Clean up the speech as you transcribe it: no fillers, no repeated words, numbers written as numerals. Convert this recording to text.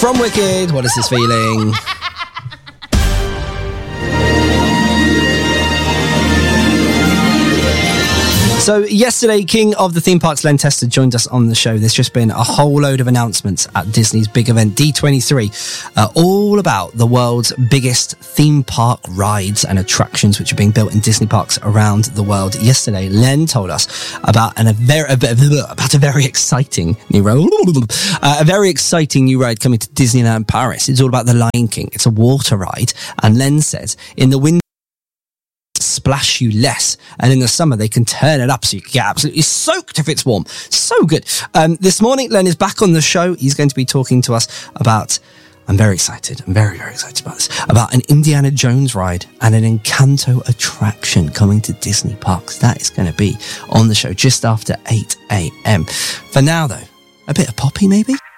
From Wicked, What Is This Feeling? So yesterday, King of the Theme Parks, Len Testa, joined us on the show. There's just been a whole load of announcements at Disney's big event, D23, all about the world's biggest theme park rides and attractions which are being built in Disney parks around the world. Yesterday, Len told us about a very exciting new ride coming to Disneyland Paris. It's all about the Lion King. It's a water ride, and Len says in the winter splash you less, and in the summer they can turn it up so you can get absolutely soaked if it's warm. So good. This morning Len is back on the show. He's going to be talking to us about, I'm very excited, I'm very excited about this, about an Indiana Jones ride and an Encanto attraction coming to Disney parks. That is going to be on the show just after 8 a.m. For now though, a bit of Poppy maybe?